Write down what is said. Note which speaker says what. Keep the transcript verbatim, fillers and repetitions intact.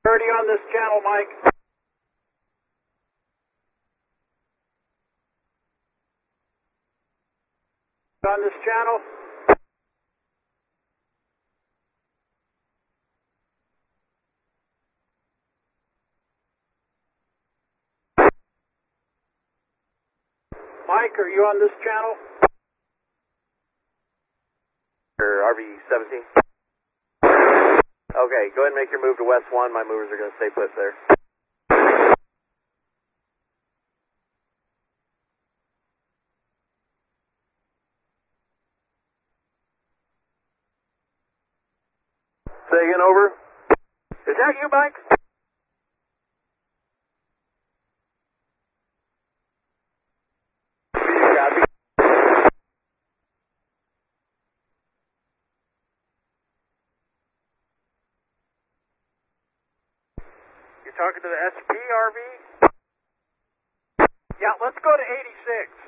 Speaker 1: thirty on this channel, Mike. On this channel. Mike, are you on this channel?
Speaker 2: R V seventeen. Okay, go ahead and make your move to West one. My movers are going to stay put there.
Speaker 1: Say again, over. Is that you, Mike?
Speaker 2: Copy.
Speaker 1: You're talking to the S P R V? Yeah, let's go to eighty-six.